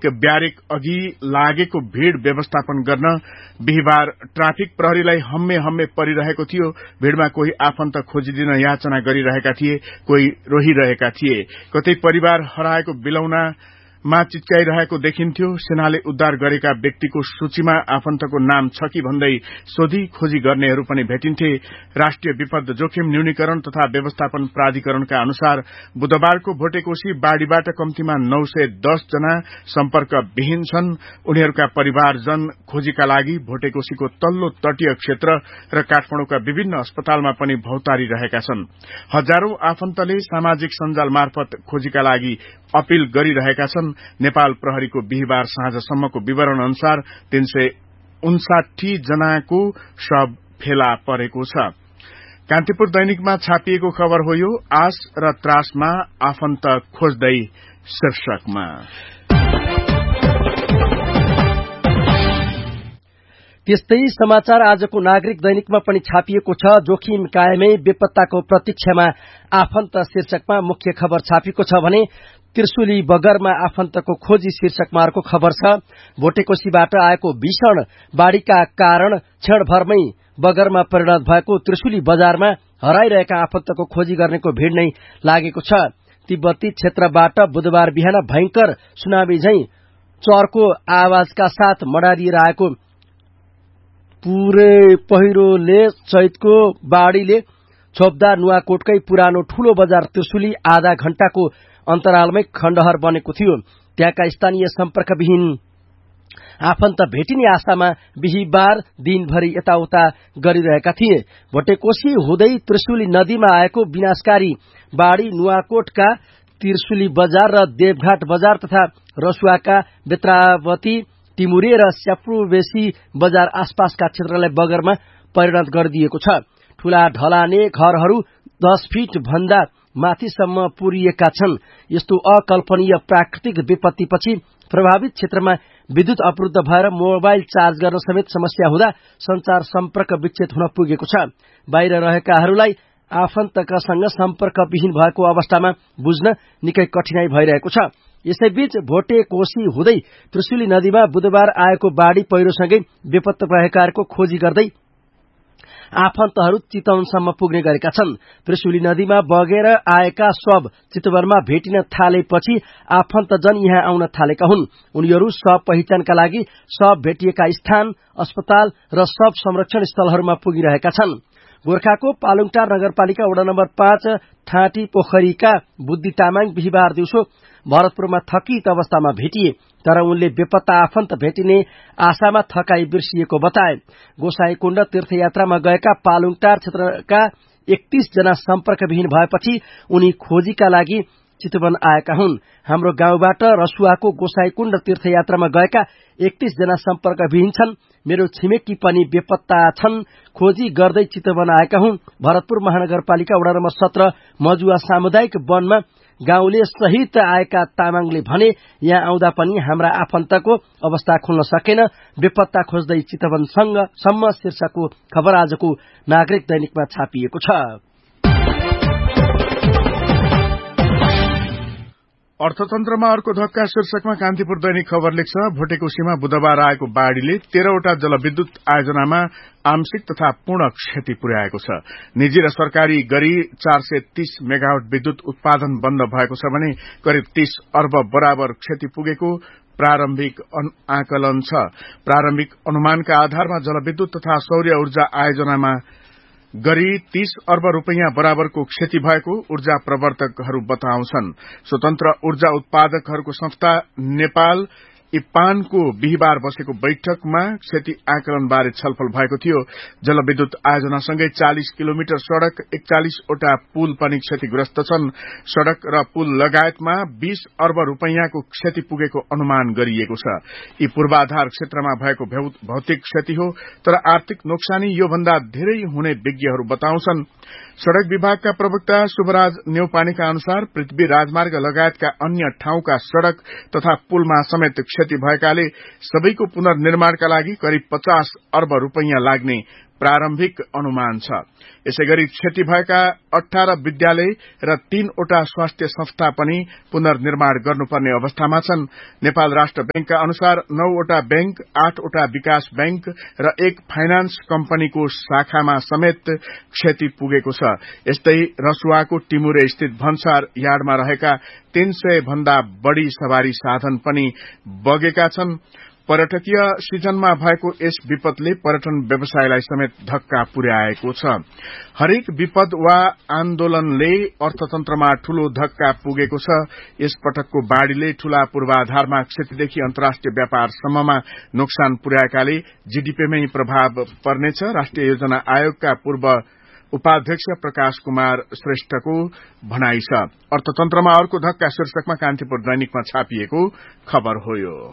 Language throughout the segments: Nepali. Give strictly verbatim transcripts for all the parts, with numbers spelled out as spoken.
ब्यारेक अघि लागेको भीड़ व्यवस्थापन गर्न बिहिबार ट्राफिक प्रहरीलाई हम्मे हम्मे परिरहेको थियो। भीड़मा कोही आफन्त खोजिदिन याचना गरिरहेका थिए, कोही रोहिरहेका थिए। कतै परिवार हराएको बिलौना मा चिच्काइरहेको देखिन्थ्यो। सेनाले उद्धार गरेका व्यक्तिको सूचीमा आफन्तको नाम छ कि भन्दै सोधी खोजी गर्नेहरू पनि भेटिन्थे। राष्ट्रिय विपद जोखिम न्यूनीकरण तथा व्यवस्थापन प्राधिकरणका अनुसार बुधबारको भोटेकोशी बाढ़ीबाट कम्तीमा नौ सय दस जना सम्पर्कविहीन छन्। उनीहरूका परिवारजन खोजीका लागि भोटेकोशीको तल्लो तटीय क्षेत्र र काठमाडौँका विभिन्न अस्पतालमा पनि भौतारी रहेका छन्। हजारौं आफन्तले सामाजिक सञ्जाल मार्फत खोजीका लागि अपील गरिरहेका छन्। नेपाल प्रहरीको बिहिबार साँझसम्मको विवरण अनुसार तीन सय उन्साठी जनाको शव फेला परेको छ। कान्तिपुर दैनिकमा छापिएको खबर हो यो। आश र त्रासमा आफन्त खोज्दै शीर्षकमा। त्यस्तै समाचार आजको नागरिक दैनिकमा पनि छापिएको छ। जोखिम कायमै बेपत्ताको प्रतीक्षामा आफन्त शीर्षकमा मुख्य खबर छापिएको छ भने त्रिशुली बगरमा आफन्तको खोजी शीर्षकमा अर्को खबर छ। भोटेकोशीबाट आएको भीषण बाढ़ीका कारण क्षणभरमै बगरमा परिणत भएको त्रिशुली बजारमा हराइरहेका आफन्तको खोजी गर्नेको भीड़ नै लागेको छ। तिब्बती क्षेत्रबाट बुधबार बिहान भयंकर सुनामी झैं चर्को आवाजका साथ मडारिएर आएको पूरै पहिरोले चैतको बाढ़ीले छोप्दा नुवाकोटकै पुरानो ठूलो बजार त्रिशुली आधा घण्टाको अन्तरालमै खण्डहर बनेको थियो। त्यहाँका स्थानीय सम्पर्कविहीन आफन्त भेटिने आशामा बिहिबार दिनभरि यताउता गरिरहेका थिए। भोटेकोशी हुँदै त्रिशुली नदीमा आएको विनाशकारी बाढ़ी नुवाकोटका त्रिशुली बजार र देवघाट बजार तथा रसुवाका बेत्रावती टिमुरे र स्याप्रुबेसी बजार आसपासका क्षेत्रलाई बगरमा परिणत गरिदिएको छ। ठूला ढलाने घरहरू दस फिट भन्दा माथिसम्म पुरिएका छन्। यस्तो अकल्पनीय प्राकृतिक विपत्तिपछि प्रभावित क्षेत्रमा विद्युत अवरुद्ध भएर मोबाइल चार्ज गर्न समेत समस्या हुँदा संचार सम्पर्क विच्छेद हुन पुगेको छ। बाहिर रहेकाहरूलाई आफन्तकासँग सम्पर्कविहीन भएको अवस्थामा बुझ्न निकै कठिनाई भइरहेको छ। यसैबीच भोटेकोशी हुँदै त्रिशुली नदीमा बुधबार आएको बाढ़ी पहिरोसँगै बेपत्ता रहेकाहरूको खोजी गर्दै आफन्तहरू चितवनसम्म पुग्ने गरेका छन्। त्रिशुली नदीमा बगेर आएका शव चितवनमा भेटिन थालेपछि आफन्तजन यहाँ आउन थालेका हुन्। उनीहरू शव पहिचानका लागि शव भेटिएका स्थान, अस्पताल र शव संरक्षण स्थलहरूमा पुगिरहेका छन्। गोर्खाको पालुङटार नगरपालिका वडा नम्बर पाँच ठाँटी पोखरीका बुद्धि तामाङ बिहिबार दिउँसो भरतपुरमा थकित अवस्थामा भेटिए, तर उनले बेपत्ता आफन्त भेटिने आशामा थकाई बिर्सिएको बताए। गोसाईकुण्ड तीर्थयात्रामा गएका पालुङटार क्षेत्रका एकतीस जना सम्पर्कविहीन भएपछि उनी खोजीका लागि चितवन आएका हुन्। हाम्रो गाउँबाट रसुवाको गोसाईकुण्ड तीर्थयात्रामा गएका एकतीस जना सम्पर्कविहीन छन्। मेरो छिमेकी पनि बेपत्ता छन्। खोजी गर्दै चितवन आएका हुन्। भरतपुर महानगरपालिका वडा नम्बर सत्र मजुवा सामुदायिक वनमा गाउँले सहित आएका तामाङले भने, यहाँ आउँदा पनि हाम्रा आफन्तको अवस्था खुल्न सकेन, बेपत्ता खोज्दै चितवनसँग सम्म शीर्षकको खबर आजको नागरिक दैनिकमा छापिएको छ। अर्थतन्त्रमा अर्को धक्का शीर्षकमा कान्तिपुर दैनिक खबर लेख्छ। भोटेकोशीमा बुधबार आएको बाढ़ीले तेह्रवटा जलविद्युत आयोजनामा आंशिक तथा पूर्ण क्षति पुर्याएको छ। निजी र सरकारी गरी चार सय तीस मेगावाट विद्युत उत्पादन बन्द भएको छ भने करिब तीस अर्ब बराबर क्षति पुगेको प्रारम्भिक आकलन छ। प्रारम्भिक अनुमानका आधारमा जलविद्युत तथा सौर्य ऊर्जा आयोजनामा गरी तीस अर्ब रूपियाँ बराबरको क्षति भएको ऊर्जा प्रवर्तकहरू बताउँछन्। स्वतन्त्र ऊर्जा उत्पादकहरूको संस्था नेपाल इपानको बिहिबार बसेको बैठकमा क्षति आकलनबारे छलफल भएको थियो। जलविद्युत आयोजनासँगै चालिस किलोमिटर सड़क, एकचालिसवटा पुल पनि क्षतिग्रस्त छन्। सड़क र पुल लगायतमा बीस अर्ब रूपियाँको क्षति पुगेको अनुमान गरिएको छ। यी पूर्वाधार क्षेत्रमा भएको भौतिक क्षति हो, तर आर्थिक नोक्सानी योभन्दा धेरै हुने विज्ञहरू बताउँछन्। सड़क विभागका प्रवक्ता शुभराज न्यौपानेका अनुसार पृथ्वी राजमार्ग लगायतका अन्य ठाउँका सड़क तथा पुलमा समेत क्षति भएकाले सबैको पुनर्निर्माणका लागि करिब पचास अर्ब रूपियाँ लाग्ने प्रारम्भिक अनुमान छ। यसैगरी क्षति भएका अठार विद्यालय र तीनवटा स्वास्थ्य संस्था पनि पुनर्निर्माण गर्नुपर्ने अवस्थामा छन्। नेपाल राष्ट्र बैंकका अनुसार नौवटा बैंक, आठवटा विकास बैंक र एक फाइनान्स कम्पनीको शाखामा समेत क्षति पुगेको छ। यस्तै रसुवाको टिमुरे स्थित भन्सार यार्डमा रहेका तीन सय भन्दा बढ़ी सवारी साधन पनि बगेका छन्। पर्यटकीय सिजनमा भएको यस विपदले पर्यटन व्यवसायलाई समेत धक्का पुर्याएको छ। हरेक विपद वा आन्दोलनले अर्थतन्त्रमा ठूलो धक्का पुगेको छ। यस पटकको बाढ़ीले ठूला पूर्वाधारमा क्षतिदेखि अन्तर्राष्ट्रिय व्यापारसम्ममा नोक्सान पुर्याएकाले जीडीपीमै प्रभाव पर्नेछ। राष्ट्रिय योजना आयोगका पूर्व उपाध्यक्ष प्रकाश कुमार श्रेष्ठको भनाइ छ। अर्थतन्त्रमा अर्को धक्का शीर्षकमा कान्तिपुर दैनिकमा छापिएको खबर हो। यो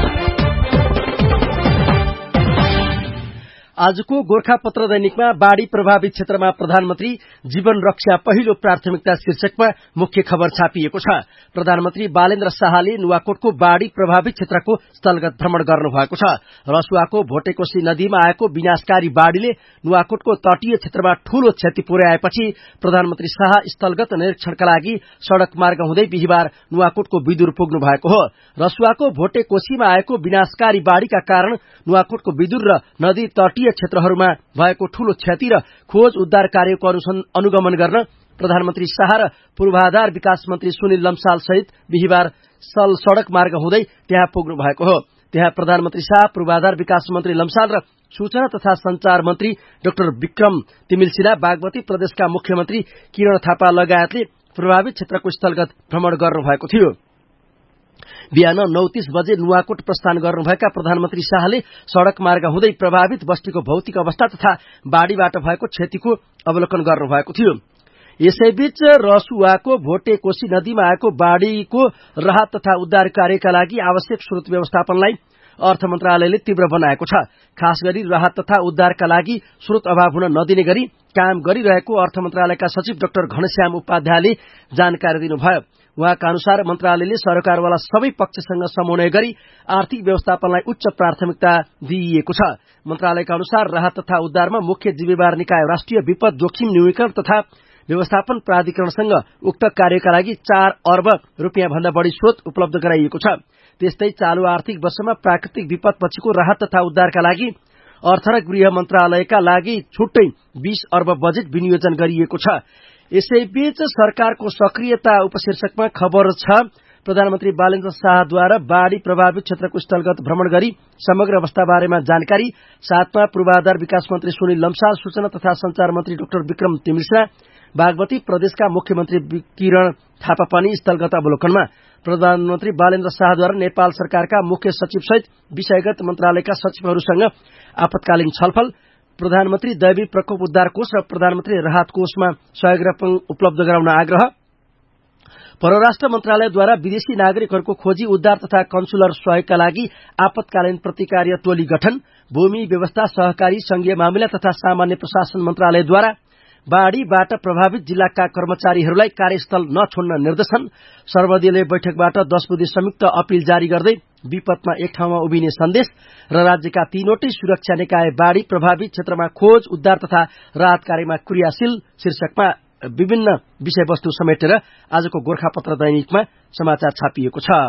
आजको गोर्खापत्र दैनिकमा बाढ़ी प्रभावित क्षेत्रमा प्रधानमन्त्री जीवन रक्षा पहिलो प्राथमिकता शीर्षकमा मुख्य खबर छापिएको छ। प्रधानमन्त्री बालेन्द्र शाहले नुवाकोटको बाढ़ी प्रभावित क्षेत्रको स्थलगत भ्रमण गर्नुभएको छ। रसुवाको भोटेकोशी नदीमा आएको विनाशकारी बाढ़ीले नुवाकोटको तटीय क्षेत्रमा ठूलो क्षति पुर्याएपछि प्रधानमन्त्री शाह स्थलगत निरीक्षणका लागि सड़क मार्ग हुँदै बिहिबार नुवाकोटको विदुर पुग्नु भएको हो। रसुवाको भोटेकोशीमा आएको विनाशकारी बाढ़ीका कारण नुवाकोटको विदुर र नदी तटीय क्षेत्रहरूमा भएको ठूलो क्षति र खोज उद्धार कार्यको अनुगमन गर्न प्रधानमन्त्री शाह र पूर्वाधार विकास मन्त्री सुनिल लम्साल सहित बिहिबार सल सड़क मार्ग हुँदै त्यहाँ पुग्नु भएको हो। त्यहाँ प्रधानमन्त्री शाह, पूर्वाधार विकास मन्त्री लम्साल र सूचना तथा संचार मन्त्री डाक्टर विक्रम तिमिल्सिना, बागमती प्रदेशका मुख्यमन्त्री किरण थापा लगायतले प्रभावित क्षेत्रको स्थलगत भ्रमण गर्नुभएको थियो। बिहान नौ तीस बजे नुवाकोट प्रस्थान गर्नुभएका प्रधानमन्त्री शाहले सड़क मार्ग हुँदै प्रभावित बस्तीको भौतिक अवस्था तथा बाढ़ीबाट भएको क्षतिको अवलोकन गर्नुभएको थियो। यसैबीच रसुवाको भोटेकोशी नदीमा आएको बाढ़ीको राहत तथा उद्धार कार्यका लागि आवश्यक स्रोत व्यवस्थापनलाई अर्थ मन्त्रालयले तीव्र बनाएको छ। खास गरी राहत तथा उद्धारका लागि स्रोत अभाव हुन नदिने गरी काम गरिरहेको अर्थ मन्त्रालयका सचिव डाक्टर घनश्याम उपाध्यायले जानकारी दिनुभयो। उहाँका अनुसार मन्त्रालयले सरकारवाला सबै पक्षसँग समन्वय गरी आर्थिक व्यवस्थापनलाई उच्च प्राथमिकता दिइएको छ। मन्त्रालयका अनुसार राहत तथा उद्धारमा मुख्य जिम्मेवार निकाय राष्ट्रिय विपद जोखिम न्यूनीकरण तथा व्यवस्थापन प्राधिकरणसँग उक्त कार्यका लागि चार अर्ब रूपियाँ भन्दा बढ़ी स्रोत उपलब्ध गराइएको छ। त्यस्तै चालू आर्थिक वर्षमा प्राकृतिक विपदपछिको राहत तथा उद्धारका लागि अर्थ र गृह मन्त्रालयका लागि छुट्टै बीस अर्ब बजेट विनियोजन गरिएको छ। यसैबीच सरकारको सक्रियता उपशीर्षकमा खबर छ। प्रधानमन्त्री बालेन्द्र शाहद्वारा बाढ़ी प्रभावित क्षेत्रको स्थलगत भ्रमण गरी समग्र अवस्था बारेमा जानकारी, साथमा पूर्वाधार विकास मन्त्री सुनिल लम्साल, सूचना तथा संचार मन्त्री डाक्टर विक्रम तिमिल्सिना, बागमती प्रदेशका मुख्यमन्त्री किरण थापा पनि स्थलगत अवलोकनमा। प्रधानमन्त्री बालेन्द्र शाहद्वारा नेपाल सरकारका मुख्य सचिव सहित विषयगत मन्त्रालयका सचिवहरूसँग आपतकालीन छलफल, प्रधानमन्त्री दैवी प्रकोप उद्धार कोष र प्रधानमन्त्री राहत कोषमा सहयोग रकम उपलब्ध गराउन आग्रह, परराष्ट्र मन्त्रालयद्वारा विदेशी नागरिकहरूको खोजी उद्धार तथा कन्सुलर सहयोगका लागि आपतकालीन प्रतिकार्य टोली गठन, भूमि व्यवस्था, सहकारी, संघीय मामिला तथा सामान्य प्रशासन मन्त्रालयद्वारा बाढ़ीबाट प्रभावित जिल्लाका कर्मचारीहरूलाई कार्यस्थल नछोड्न निर्देशन, सर्वदलीय बैठकबाट दश बुधे संयुक्त अपील जारी गर्दै विपदमा एक ठाउँमा उभिने सन्देश र राज्यका तीनवटै सुरक्षा निकाय बाढ़ी प्रभावित क्षेत्रमा खोज उद्धार तथा राहत कार्यमा क्रियाशील शीर्षकमा विभिन्न विषयवस्तु समेटेर आजको गोर्खापत्र दैनिकमा समाचार छापिएको छ।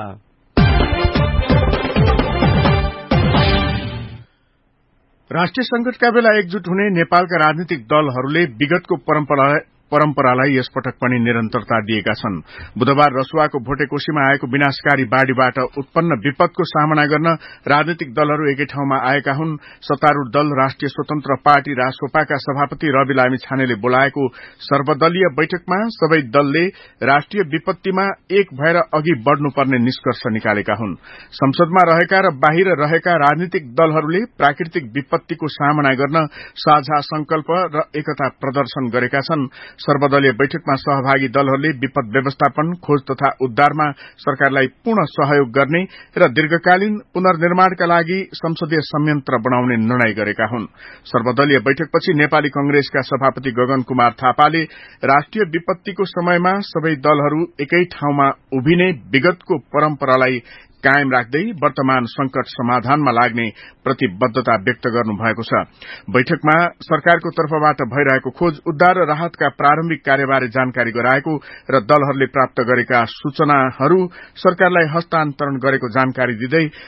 राष्ट्रिय संकटका बेला एकजुट हुने नेपालका राजनीतिक दलहरूले विगतको परम्परा परम्परालाई यसपटक पनि निरन्तरता दिएका छन्। बुधबार रसुवाको भोटेकोशीमा आएको विनाशकारी बाढ़ीबाट उत्पन्न विपदको सामना गर्न राजनीतिक दलहरू एकै ठाउँमा आएका हुन्। सत्तारूढ़ दल राष्ट्रिय स्वतन्त्र पार्टी रासोपाका सभापति रवि लामी छानेले बोलाएको सर्वदलीय बैठकमा सबै दलले राष्ट्रिय विपत्तिमा एक भएर अघि बढ़नुपर्ने निष्कर्ष निकालेका हुन्। संसदमा रहेका र बाहिर रहेका राजनीतिक दलहरूले प्राकृतिक विपत्तिको सामना गर्न साझा संकल्प र एकता प्रदर्शन गरेका छन्। सर्वदलीय बैठकमा सहभागी दलहरूले विपद व्यवस्थापन, खोज तथा उद्धारमा सरकारलाई पूर्ण सहयोग गर्ने र दीर्घकालीन पुनर्निर्माणका लागि संसदीय संयन्त्र बनाउने निर्णय गरेका हुन्। सर्वदलीय बैठकपछि नेपाली कंग्रेसका सभापति गगन कुमार थापाले राष्ट्रिय विपत्तिको समयमा सबै दलहरू एकै ठाउँमा उभिने विगतको परम्परालाई कायम राख्दै वर्तमान संकट समाधानमा लाग्ने प्रतिबद्धता व्यक्त गर्नुभएको छ। बैठकमा सरकारको तर्फबाट भइरहेको खोज उद्धार र राहतका प्रारम्भिक कार्यबारे जानकारी गराएको र दलहरूले प्राप्त गरेका सूचनाहरू सरकारलाई हस्तान्तरण गरेको जानकारी दिँदै